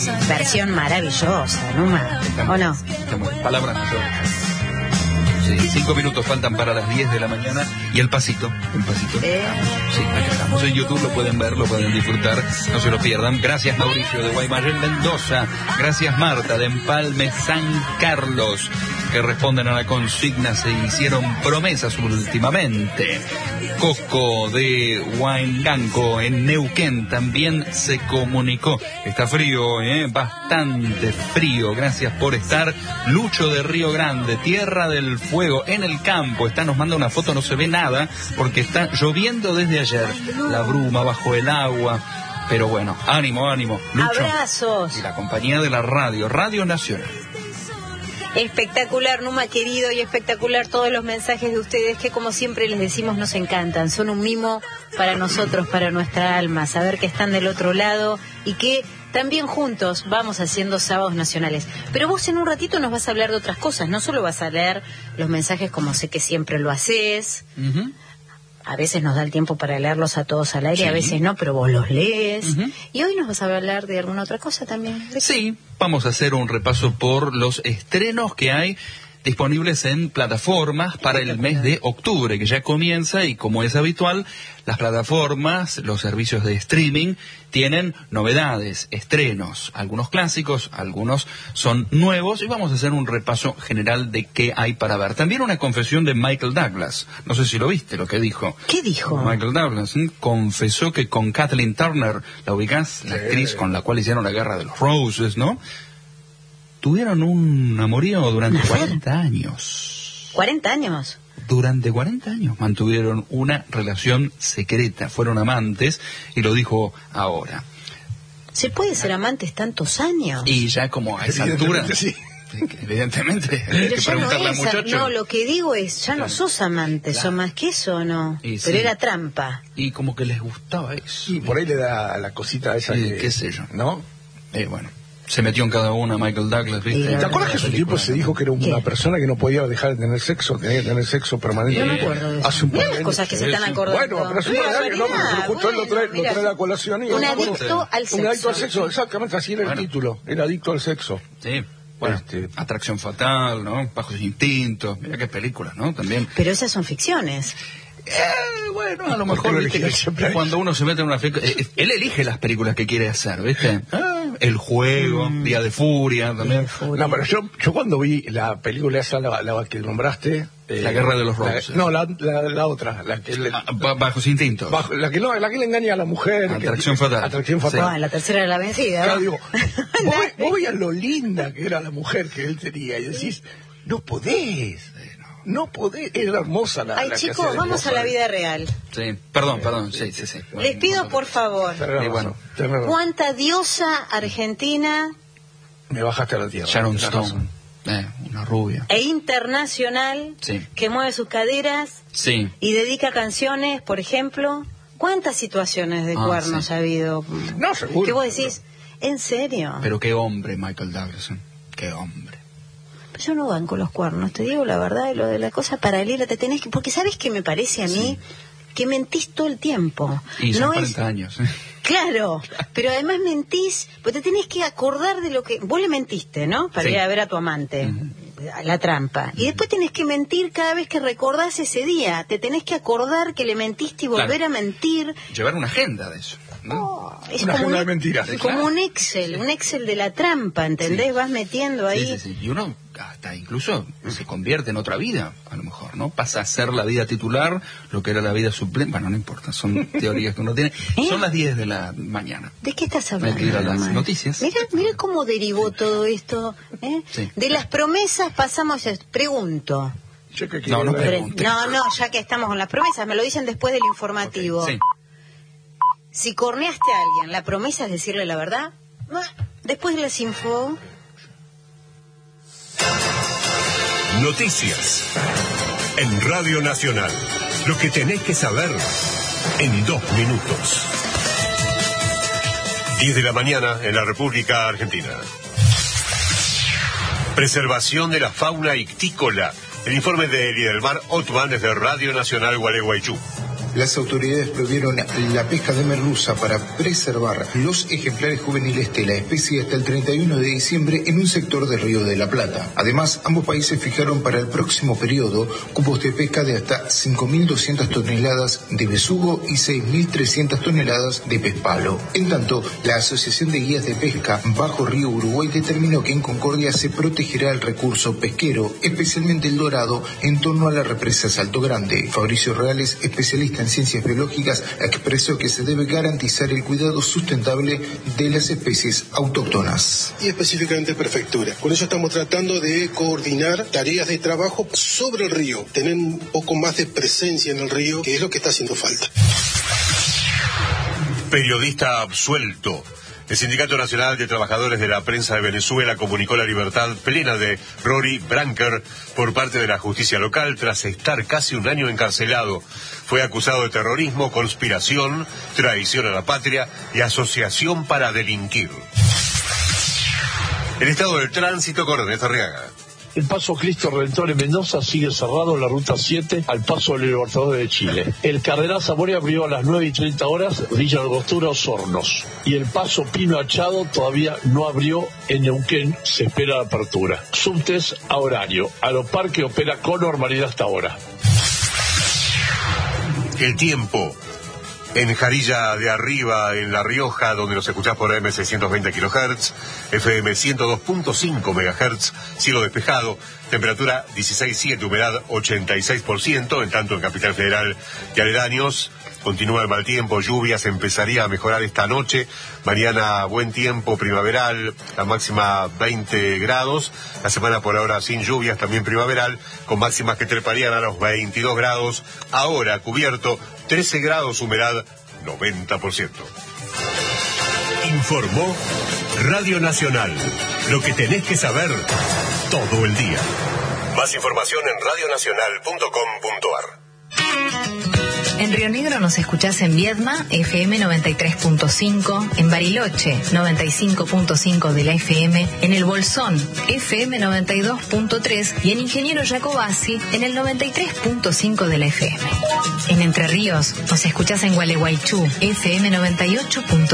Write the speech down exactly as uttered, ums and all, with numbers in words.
versión maravillosa, Numa, ¿o no? Palabras mayores. Sí, cinco minutos faltan para las diez de la mañana y el pasito, el pasito. ¿Eh? Sí, aquí estamos en YouTube, lo pueden ver, lo pueden disfrutar, no se lo pierdan. Gracias Mauricio de Guaymallén, Mendoza. Gracias Marta de Empalme, San Carlos, que responden a la consigna, se hicieron promesas últimamente. Coco de Huanganco en Neuquén también se comunicó. Está frío, ¿eh? Bastante frío. Gracias por estar. Lucho de Río Grande, Tierra del Fuego, en el campo. Está, nos manda una foto, no se ve nada porque está lloviendo desde ayer. La bruma bajo el agua. Pero bueno, ánimo, ánimo. Lucho. Abrazos. Y la compañía de la radio, Radio Nacional. Espectacular, Numa querido, y espectacular todos los mensajes de ustedes que, como siempre les decimos, nos encantan. Son un mimo para nosotros, para nuestra alma, saber que están del otro lado y que también juntos vamos haciendo sábados nacionales. Pero vos en un ratito nos vas a hablar de otras cosas, no solo vas a leer los mensajes como sé que siempre lo haces. Uh-huh. A veces nos da el tiempo para leerlos a todos al aire, sí. A veces no, pero vos los lees. Uh-huh. Y hoy nos vas a hablar de alguna otra cosa también. Sí, vamos a hacer un repaso por los estrenos que hay disponibles en plataformas para el mes de octubre, que ya comienza, y como es habitual, las plataformas, los servicios de streaming, tienen novedades, estrenos, algunos clásicos, algunos son nuevos, y vamos a hacer un repaso general de qué hay para ver. También una confesión de Michael Douglas, no sé si lo viste lo que dijo. ¿Qué dijo? Michael Douglas ¿eh? confesó que con Kathleen Turner, la ubicás, la actriz con la cual hicieron la Guerra de los Roses, ¿no? Tuvieron un amorío durante cuarenta años. ¿cuarenta años? Durante cuarenta años mantuvieron una relación secreta, fueron amantes, y lo dijo ahora. ¿Se puede ser amantes tantos años? Y ya como a esa altura... Sí. Evidentemente, hay que preguntarle al muchacho. No, lo que digo es, ya no sos amante, claro. Sos más que eso, ¿o no? Y pero sí. Era trampa. Y como que les gustaba eso. Y por ahí le da la cosita esa sí, que... qué sé yo. ¿No? Eh, bueno. Se metió en cada una Michael Douglas, ¿viste? ¿Te acuerdas que su tiempo se dijo que era una ¿Qué? persona que no podía dejar de tener sexo, tenía que tener sexo permanente? Yo no me acuerdo de eso. Hace un par de años. Cosas que se están acordando. Bueno, pero hace un par de años, no, porque justo él lo trae, lo trae la colación. Y un adicto al sexo. Un adicto al sexo, exactamente, así era bueno. El título. Era adicto al sexo. Sí. Bueno, este... Atracción Fatal, ¿no? Bajos Instintos, mira qué películas, ¿no? También. Pero esas son ficciones. Eh, bueno, a lo mejor ¿viste, que cuando uno se mete en una película, eh, él elige las películas que quiere hacer, ¿viste? Ah, El Juego, mm. Día de Furia, también. No, pero yo, yo cuando vi la película esa, la, la que nombraste, eh, La Guerra de los Roses. La, no, la, la, la otra, la que le, ah, Bajos Instintos. Bajo, la que no, la que le engaña a la mujer. Atracción que, Fatal. Atracción Fatal. Ah, la tercera era la vencida. Claro, digo, vos, vos veías lo linda que era la mujer que él tenía y decís, no podés. No podés, era hermosa la... Ay, la chicos, vamos hermosa. A la vida real. Sí, perdón, perdón, sí, sí, sí. Bueno, Les pido, por favor, sí, bueno, ¿cuánta diosa argentina? Me bajaste a la tierra. Sharon Stone, eh, una rubia. E internacional, sí. Que mueve sus caderas, sí. Y dedica canciones, por ejemplo. ¿Cuántas situaciones de ah, cuernos sí. Ha habido? No, seguro. ¿Qué vos decís? ¿En serio? Pero qué hombre, Michael Douglas, qué hombre. Yo no banco los cuernos, te digo la verdad, y lo de la cosa paralela te tenés que... Porque ¿sabes qué me parece a mí? Sí. Que mentís todo el tiempo. Y son no cuarenta es... años. Claro, pero además mentís, porque te tenés que acordar de lo que... Vos le mentiste, ¿no? Para sí. Ir a ver a tu amante, uh-huh. A la trampa. Uh-huh. Y después tenés que mentir cada vez que recordás ese día. Te tenés que acordar que le mentiste y volver claro. A mentir. Llevar una agenda de eso. ¿No? Oh, es una como agenda un, de mentiras. Es como un Excel, un Excel de la trampa, ¿entendés? Sí. Vas metiendo ahí. Sí, sí, sí. Y uno hasta incluso se convierte en otra vida, a lo mejor, ¿no? Pasa a ser la vida titular, lo que era la vida suplente. Bueno, no importa, son teorías que uno tiene. ¿Eh? Son las diez de la mañana. ¿De qué estás hablando? Hay que ir a las noticias. Mira, mira cómo derivó todo esto. ¿Eh? Sí. De las promesas pasamos a... Pregunto. No, no pregunte. No, no, ya que estamos con las promesas, me lo dicen después del informativo. Okay, sí. Si corneaste a alguien, ¿la promesa es decirle la verdad? Después de las info... Noticias en Radio Nacional. Lo que tenés que saber en dos minutos. diez de la mañana en la República Argentina. Preservación de la fauna ictícola. El informe de Lidelmar Otman desde Radio Nacional Gualeguaychú. Las autoridades prohibieron la pesca de merluza para preservar los ejemplares juveniles de la especie hasta el treinta y uno de diciembre en un sector del Río de la Plata. Además, ambos países fijaron para el próximo periodo cupos de pesca de hasta cinco mil doscientas toneladas de besugo y seis mil trescientas toneladas de pez palo. En tanto, la Asociación de Guías de Pesca Bajo Río Uruguay determinó que en Concordia se protegerá el recurso pesquero, especialmente el dorado, en torno a la represa Salto Grande. Fabricio Reales, especialista en ciencias biológicas, expresó que se debe garantizar el cuidado sustentable de las especies autóctonas. Y específicamente prefectura. Con eso estamos tratando de coordinar tareas de trabajo sobre el río, tener un poco más de presencia en el río, que es lo que está haciendo falta. Periodista absuelto. El Sindicato Nacional de Trabajadores de la Prensa de Venezuela comunicó la libertad plena de Rory Branker por parte de la justicia local tras estar casi un año encarcelado. Fue acusado de terrorismo, conspiración, traición a la patria y asociación para delinquir. El estado del tránsito con Ernesto Arriaga. El paso Cristo Redentor en Mendoza sigue cerrado en la ruta siete al paso del Libertador de Chile. El Cardenal Zamora abrió a las nueve y treinta horas Villa Angostura Osornos. Y el paso Pino Achado todavía no abrió en Neuquén, se espera la apertura. Subtes a horario. Aeroparque opera con normalidad hasta ahora. El tiempo. En Jarilla de Arriba, en La Rioja, donde nos escuchás por A M seiscientos veinte kilohertz, F M ciento dos punto cinco megahertz, cielo despejado, temperatura dieciséis punto siete, humedad ochenta y seis por ciento, en tanto en Capital Federal y aledaños. Continúa el mal tiempo, lluvias, empezaría a mejorar esta noche. Mañana buen tiempo primaveral, la máxima veinte grados. La semana por ahora sin lluvias, también primaveral, con máximas que treparían a los veintidós grados. Ahora cubierto, trece grados, humedad noventa por ciento. Informó Radio Nacional. Lo que tenés que saber todo el día. Más información en radio nacional punto com punto ar. En Río Negro nos escuchás en Viedma, F M noventa y tres punto cinco, en Bariloche, noventa y cinco punto cinco de la F M, en El Bolsón, F M noventa y dos punto tres y en Ingeniero Jacobasi, en el noventa y tres punto cinco de la F M. En Entre Ríos nos escuchás en Gualeguaychú, F M noventa y ocho punto cinco.